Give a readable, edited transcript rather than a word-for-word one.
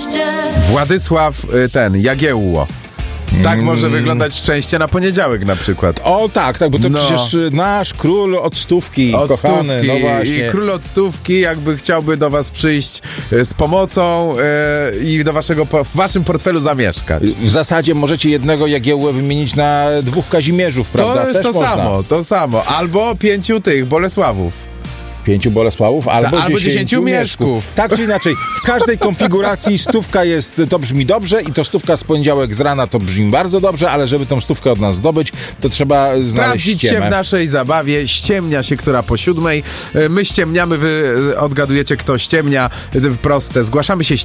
Władysław Jagiełło. Tak może wyglądać szczęście na poniedziałek na przykład. O tak, bo to przecież nasz król od stówki, kochany. No właśnie. I król od stówki jakby chciałby do was przyjść z pomocą i do w waszym portfelu zamieszkać. W zasadzie możecie jednego Jagiełłę wymienić na 2 Kazimierzów, prawda? To jest to samo. Albo 5 tych Bolesławów. 5 Bolesławów albo 10 Mieszków. Tak czy inaczej, w każdej konfiguracji stówka to brzmi dobrze i to stówka z poniedziałek z rana to brzmi bardzo dobrze, ale żeby tą stówkę od nas zdobyć, to trzeba znaleźć sprawdzić ściemę. się w naszej zabawie. Ściemnia się, która po 7. My ściemniamy, wy odgadujecie, kto ściemnia. Proste. Zgłaszamy się